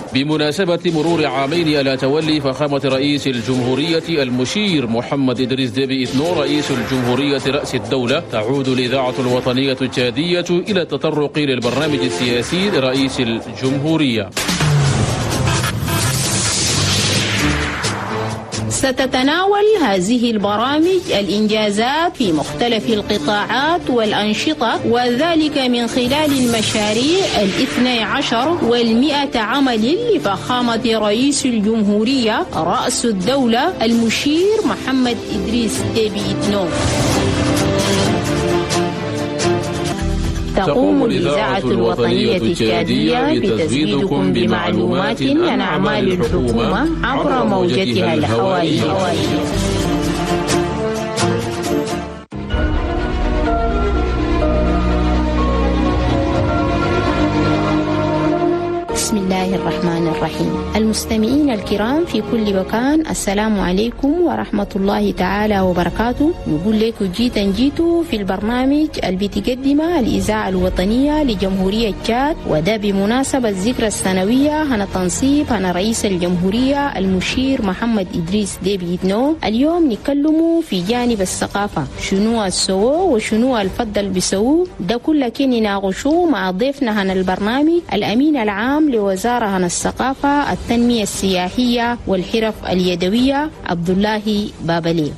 بمناسبة مرور عامين على تولي فخامة رئيس الجمهورية المشير محمد إدريس ديبي إتنو رئيس الجمهورية رأس الدولة، تعود الإذاعة الوطنية التشادية إلى التطرق للبرنامج السياسي لرئيس الجمهورية. ستتناول هذه البرامج الإنجازات في مختلف القطاعات والأنشطة، وذلك من خلال المشاريع 12 و100 عمل لفخامة رئيس الجمهورية رأس الدولة المشير محمد إدريس ديبي إتنو. تقوم الإذاعة الوطنية التشادية بتزويدكم بمعلومات عن أعمال الحكومة عبر موجتها الهوائية. بسم الله الرحمن الرحيم. المستمعين الكرام في كل مكان، السلام عليكم ورحمة الله تعالى وبركاته. نقول لكم جيتوا في البرنامج اللي بتقدمه الإذاعة الوطنية لجمهورية تشاد، وده بمناسبة الذكرى السنوية هنا تنصيب هنا رئيس الجمهورية المشير محمد إدريس ديبي إتنو. اليوم نتكلموا في جانب الثقافة، شنو السووا وشنو الفضل بيسووا، ده كله كي نناقشوه مع ضيفنا هنا البرنامج الأمين العام لوزارة عن الثقافة التنمية السياحية والحرف اليدوية عبد الله بابلي.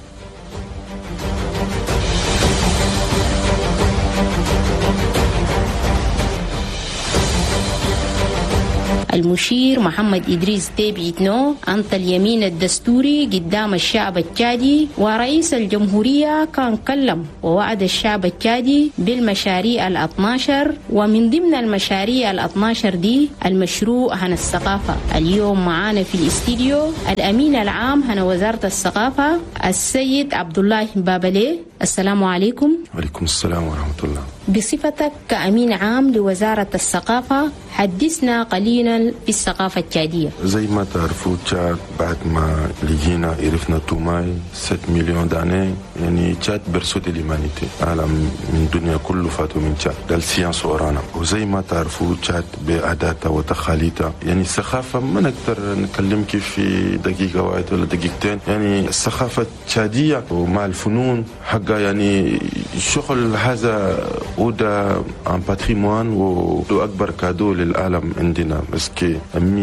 المشير محمد إدريس ديبي إتنو أنت اليمين الدستوري قدام الشعب التشادي، ورئيس الجمهورية كان كلم ووعد الشعب التشادي بالمشاريع 12، ومن ضمن المشاريع 12 دي المشروع عن الثقافة. اليوم معانا في الاستديو الأمين العام عن وزارة الثقافة السيد عبد الله بابلي. السلام عليكم. وعليكم السلام ورحمة الله. بصفتك كأمين عام لوزارة الثقافة، حدثنا قليلا في الثقافة التشادية. زي ما تعرفوا تشاد بعد ما لقينا عرفنا توماي 7 مليون داني، يعني تشاد برسو دي ليمانيتي، عالم من الدنيا كله فاتوا من تشاد، ده السيانس ورانا. وزي ما تعرفوا تشاد بعاداتها وتقاليدها، يعني الثقافة ما نقدر نكلم كيف في دقيقة واحدة ولا دقيقتين. يعني الثقافة التشادية ومع الفنون حقها، يعني الشغل هذا وده ان باتريمون واكبر كادو للعالم عندنا، بس كي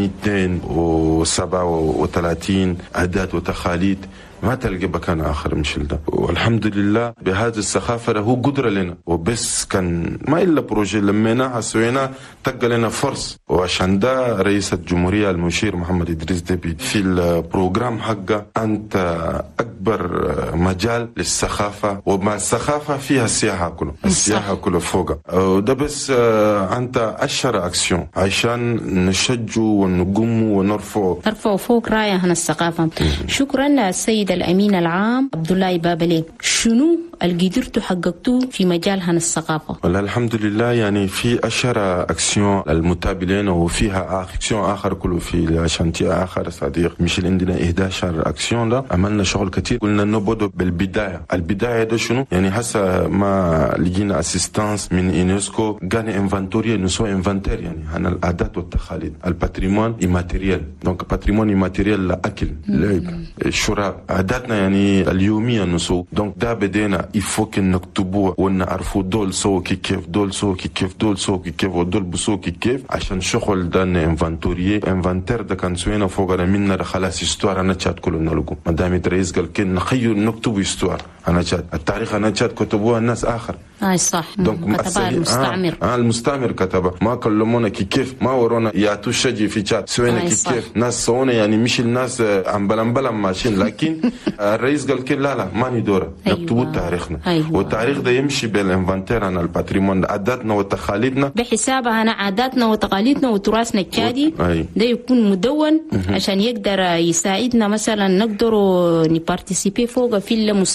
237 عادات وتقاليد ما تلقى مكان آخر مشل ده. والحمد لله بهذه الثقافة هو قدرة لنا، وبس كان ما إلا بروجي لمينا سوينا تلقى لنا فرص. وعشان ده رئيس الجمهورية المشير محمد إدريس ديبي في البروجرام حقه أنت أكبر مجال للثقافة، ومع الثقافة فيها السياحة كله، السياحة كله فوقها. وده بس أنت أشهر أكسيون عشان نشجع ونقوم ونرفع فوق راية هنا الثقافة. شكرا السيد الأمين العام عبد الله بابلي. شنو القدرتوا حققتوا في مجال هنا الثقافة؟ والله الحمد لله، يعني في أشهر أكسيون المتابعين، وفيها أكسيون آخر كله في شانتي آخر صديق مش عندنا 11 أكسيون. ده عملنا شغل كتير. قلنا نبدأ بالبداية. البداية ده شنو؟ يعني حسب ما لقينا أسيستانس من يونسكو قال انفنتوريا نسوي انفنتير، يعني هنا العادات والتقاليد، الباتريمون إيماتيريال. دونك باتريمون إيماتيريال الأكل، لعب، الشراب، عاداتنا يعني اليومية نسو. دونك ده بدينا يفوك نكتبوه ونعرفوا دول سو كيف، دول سو كيف، دول سو كيف، ودول بسو كيف، عشان شغل ده انفنتوري. انفنتير ده كان سوينا فوقنا منا خلاص استوار انا تشات كله نلقو. مدام رئيس قال كن نخيل نكتب استوار انا تشات، التاريخ انا تشات كتبوها الناس آخر. صح. كتبها المستعمر. المستعمر كتبها، ما كلمونا كيف، ما ورونا ياتو شجي في تشات سوينا كيف. ناس سوونا يعني مش الناس عم بلم ماشيين، لكن الرئيس قال كن لا ما ندورة نكتبوا تاريخنا. والتاريخ ده يمشي بالانفنتير عن الباتريمون، عاداتنا وتقاليدنا، بحسابها عن عاداتنا وتقاليدنا وتراثنا التشادي. ده يكون مدون عشان يقدر يساعدنا مثلا نقدر نبارتيسيبي فوق في المسابقات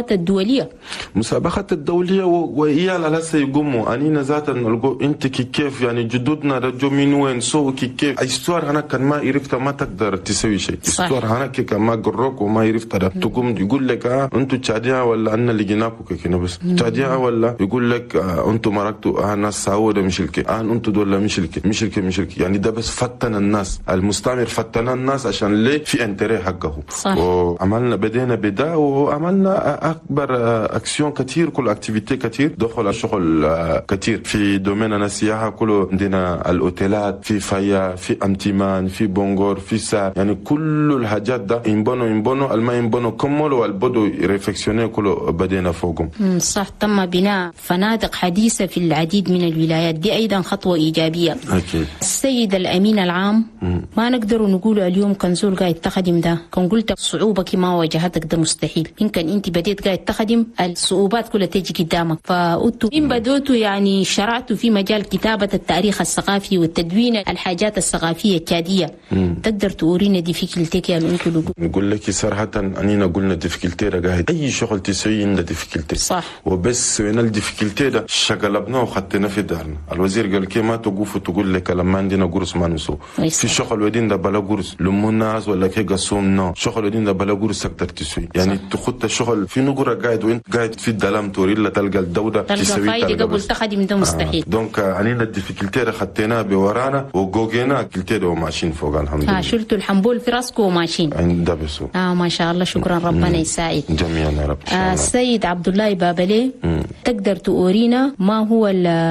المسابقات الدولية. مسابقات الدولية وهي لسه يقوموا أنينا ذاتا نلقوا أنت كيف يعني جدودنا رجوا من وين سو كيف استوار هناك كان ما عرفت ما تقدر تسوي شيء. استوار هناك كان ما قرروك وما عرفت تقوم يقول لك أنتوا تشاديا ولا أنا اللي جناكوا كنا بس تشاديا ولا يقول لك أنتوا مركتوا ناس سعودة مشلكة أنتوا دول مشلكة يعني ده بس فتن الناس. المستعمر فتن الناس عشان ليه في انتريه حقه. وعملنا بدينا بدا وعملنا أكبر أكسيون كتير كل أكتيفيتي كتير دخل الشغل كتير في دوميننا السياحة كله عندنا الأوتيلات في فيا في أمتيمان في بونغور في سا يعني كل الحاجات ده ينبنوا الما ينبنوا كملوا والبدو ريفلكسيوني كله بدينا فوقهم. صح. تم بناء فنادق حديثة في العديد من الولايات دي أيضا خطوة إيجابية. أكيد. السيد الأمين العام ما نقدر نقول اليوم كان زول قاعد تخدم ده كان قلت صعوبة كما واجهتك ده مستحيل. يمكن أنت بديت قاعد تخدم الصعوبات كلها تيجي قدامك فأنتوا إن بدوتوا يعني شرعتوا في مجال كتابة التاريخ الثقافي والتدوين الحاجات الثقافية التشادية. تقدر تورينا ديفيكولتي يعني أنتوا نقول لك صراحة أنينا قلنا ديفيكولتي قاعد أي شغل تسوي عندنا ديفيكولتي. صح. وبس وين الديفيكولتي ده شغلبناه وخدتنا في دارنا. الوزير قال كي ما توقف وتقول لك لما عندنا قرص ما نسو في شغل ودين ده بلا قرص لمو الناس ولا كي قصومنا شغل ودين ده بلا قرص تقدر تسوي يعني تخط الشغل في نقرة قاعد وين قاعد في الدلام توري لا تلقى الدولة تسوي فايدة قبل تخدم ده مستحيل. دونك علينا الديفيكولتي ده خدتنا بورانا وجوجينا كلتي ده وماشيين فوق الحمد لله. شلتوا الحنبول في راسكم وماشيين. عند بسو. ما شاء الله شكرا ربنا يساعد. جميعا يا رب. السيد عبد الله بابلي تقدر تورينا ما هو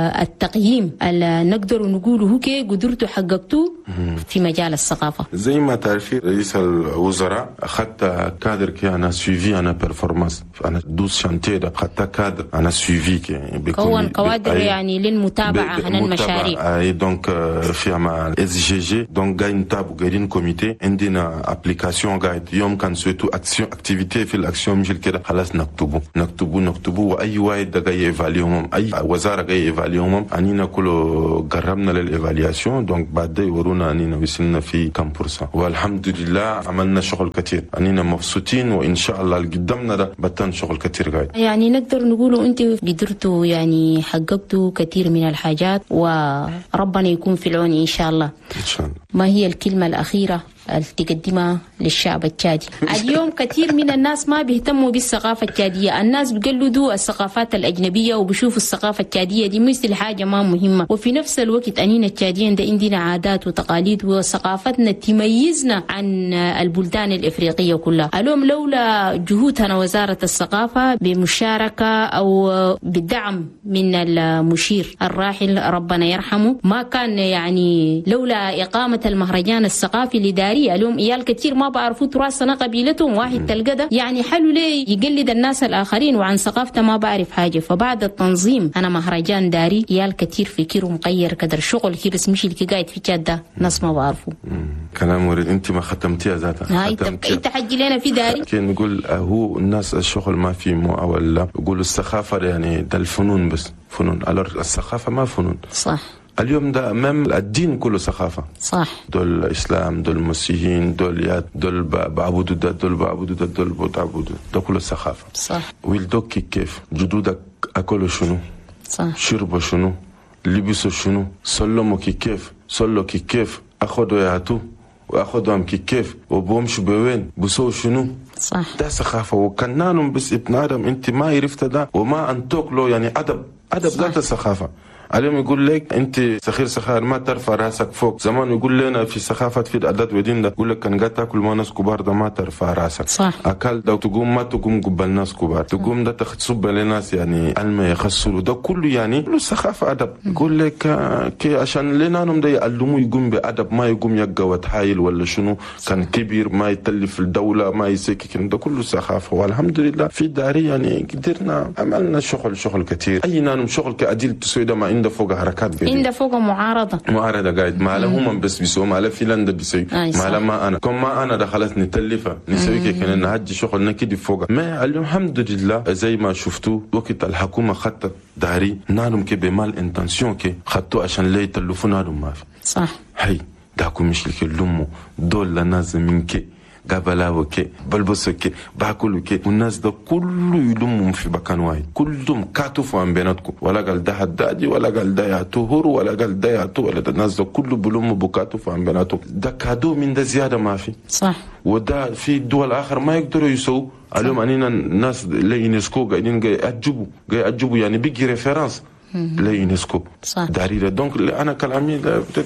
التقييم اللي نقدر نقوله هو كي قدرتوا حققتوه في مجال الثقافة؟ زي ما تعرفي رئيس الوزراء أخذت كادر كي أنا سويفي أنا بيرفورمانس أنا دوس شانتي ده أخذت كادر أنا سويفي كي كون كوادر يعني للمتابعة عن المشاريع. أي دونك في مع SGG دونك قاعد نتابعوا قاعدين كوميتي عندنا أبليكاسيون قاعد يوم كان سويتو أكسيون أكتيفيتي في الأكسيون مش كده خلاص نكتبوا وأي واحد ده جاي يفاليهم أي وزارة جاي يفاليهم أنينا كله قربنا للإيفالياسيون دونك بعد يورونا أنينا وصلنا في كم % والحمد لله عملنا شغل كتير أنينا مبسوطين وإن شاء الله اللي قدامنا ده بتن شغل كتير قاعد. يعني نقدر نقولوا أنت قدرتوا يعني حققتوا كتير من الحاجات وربنا يكون في العون إن شاء الله. إن شاء الله. ما هي الكلمة الأخيرة اللي تقدمها للشعب التشادي؟ اليوم كثير من الناس ما بيهتموا بالثقافة التشادية، الناس بيقلدوا الثقافات الأجنبية وبيشوفوا الثقافة التشادية دي مثل حاجة ما مهمة، وفي نفس الوقت أنينا التشاديين ده عندنا عادات وتقاليد وثقافتنا تميزنا عن البلدان الإفريقية كلها. اليوم لولا جهودنا وزارة الثقافة بمشاركة أو بالدعم من المشير الراحل ربنا يرحمه ما كان يعني لولا إقامة المهرجان الثقافي الإداري اليوم إيال كتير ما بعرفوا تراثنا قبيلتهم واحد تلقده يعني حلو ليه يقلد الناس الآخرين وعن ثقافته ما بعرف حاجة. فبعد التنظيم أنا مهرجان داري إيال كتير فكروا مغير قدر شغل كي بس مش اللي قاعد في جدة ناس ما بعرفوا. كلام ورد أنت ما ختمتيها ذاتها. أنت حجي لنا في داري. كي نقول هو الناس الشغل ما في مو ولا يقولوا الثقافة يعني ده الفنون بس فنون الثقافة ما فنون. صح. اليوم ده أمام الدين كله ثقافة. صح. دول الإسلام دول المسيحيين دول بعبدوا ده دول بعبدوا ده دول بتعبدوا ده كله ثقافة. صح. ويلدوك كيف جدودك أكلوا شنو؟ صح. شربوا شنو؟ لبسوا شنو؟ صلوا كيف أخذوا يهاتو وأخذهم كيف وبومشوا بوين بسوا شنو؟ صح. ده ثقافة وكنانهم بس ابن آدم أنت ما عرفت ده وما أنتوك له يعني أدب ذات الثقافة. اليوم يقول لك انت سخير ما ترفع راسك فوق. زمان يقول لنا في ثقافه في العادات والدين ده يقول لك كان قاعد تاكل مع ناس كبار ده ما ترفع راسك. صح. اكل ده تقوم ما تقوم قبل ناس كبار تقوم ده تصب لناس يعني علم يخسروا ده كله يعني كله ثقافه ادب. يقول لك كي عشان لنانهم ده يعلموا يقوم بادب ما يقوم يقى وتحايل ولا شنو. كان كبير ما يتلف الدوله ما يسكك ده كله ثقافه. والحمد لله في داري يعني قدرنا عملنا شغل كثير. اي نانم شغل كاديل تسوي ده ما عنده فوق حركات عنده فوق معارضه قاعد ما لهم بس بيسوي ما له فنلندا بيسوي ما لما انا كم ما انا دخلت نتلفه نسوي كده نهجي شغل نكدي فوق ما اليوم الحمد لله زي ما شفتوا وقت الحكومه خطت داري نانم كي بمال انتنسيون كي خطوا عشان لا يتلفونا ما في. صح. هي داكو مش لك لمو دول لازم منك قابلاوكي بلبسوكي باكلوكي والناس ده كله يلمهم في مكان واحد، كلهم كاتفوا عن بيناتكم، ولا قال ده حدادي ولا قال ده يعتهر ولا قال ده يعتو ولا ده، الناس ده كله بلموا بكاتفوا عن بيناتهم. ده كادو من ده زياده ما في صح. وده في دول اخر ما يقدروا يسووا. اليوم اننا الناس ليونسكو قاعدين يعجبوا يعني بيجي ريفيرانس ليونسكو داريرة. دونك انا كلامي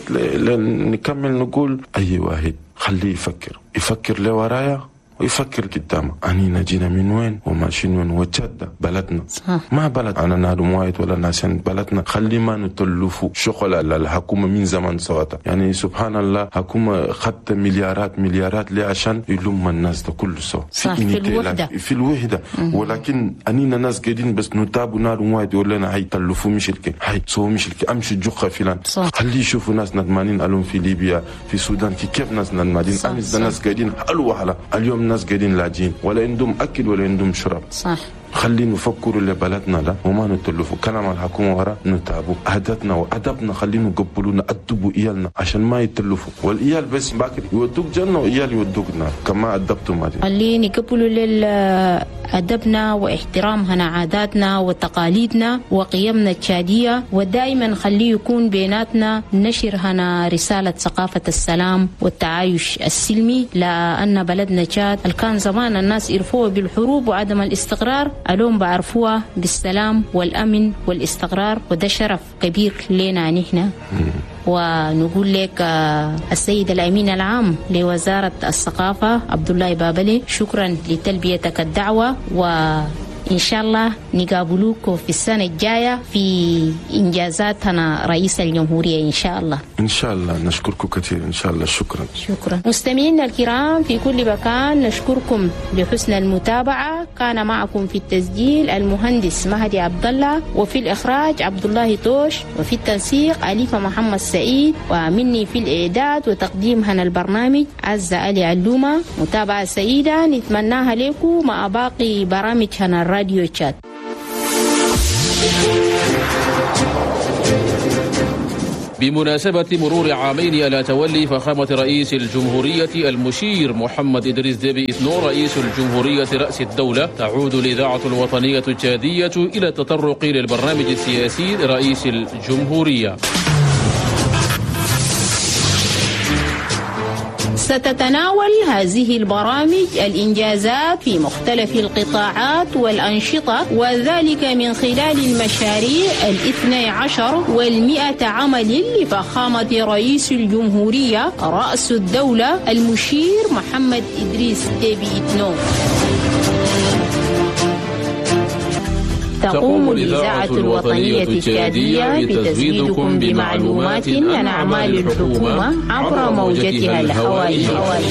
نكمل نقول اي واحد خليه يفكر لورايا ويفكر قدامه، أنينا جينا من وين وماشيين وين وجدة بلدنا صح. ما بلد أنا نادو موايت ولا ناسين بلدنا، خلي ما نتلفوا شغل الحكومة من زمان سواتا. يعني سبحان الله حكومة خدت مليارات ليه عشان يلم الناس ده كله سوا في الوحدة ولكن أنينا ناس قاعدين بس نتابوا نادو موايت يقول لنا هاي تلفوا مشلكي، هاي سووا مشلكي، أمشي جوخة فلان. خلي يشوفوا ناس ندمانين ألوم في ليبيا في السودان كيف ناس ندمانين، أمس ناس قاعدين حلوة اليوم ناس قاعدين لاجين ولا عندهم اكل ولا عندهم شرب. صح. خلينا نفكروا لبلدنا ده وما نتلفوا كلام الحكومه ورا، نتابوا عاداتنا وادبنا، خلينا نقبلونا ادبوا ايالنا عشان ما يتلفوا، والايال بس باكر يودوك جنه وايال يودوك نار كما ادبتم هذه. خلينا نقبلوا ادبنا واحترامنا عاداتنا وتقاليدنا وقيمنا التشاديه، ودائما خليه يكون بيناتنا نشر هنا رساله ثقافه السلام والتعايش السلمي، لان بلدنا تشاد كان زمان الناس يعرفوها بالحروب وعدم الاستقرار، اليوم بعرفوها بالسلام والامن والاستقرار، وده شرف كبير لنا نحن. ونقول لك السيد الأمين العام لوزارة الثقافة عبد الله بابلي، شكرا لتلبيتك الدعوة، وإن شاء الله نقابلوك في السنة الجاية في إنجازاتنا رئيس الجمهورية إن شاء الله. إن شاء الله نشكركم كثير إن شاء الله. شكرا. مستمعينا الكرام في كل مكان، نشكركم لحسن المتابعة. كان معكم في التسجيل المهندس مهدي عبد الله، وفي الإخراج عبد الله توش، وفي التنسيق أليفة محمد سعيد، ومني في الإعداد وتقديم هنا البرنامج عزة علي علومة. متابعة سعيدة نتمناها لكم مع باقي برامج هنا الراديو تشات. بمناسبة مرور عامين على تولي فخامة رئيس الجمهورية المشير محمد إدريس ديبي إتنو رئيس الجمهورية رأس الدولة، تعود الإذاعة الوطنية التشادية إلى التطرق للبرنامج السياسي لرئيس الجمهورية. ستتناول هذه البرامج الإنجازات في مختلف القطاعات والأنشطة، وذلك من خلال المشاريع 12 و100 عمل لفخامة رئيس الجمهورية رأس الدولة المشير محمد إدريس ديبي إتنو. تقوم الإذاعة الوطنية التشادية بتزويدكم بمعلومات عن أعمال الحكومة عبر موجتها الهوائية.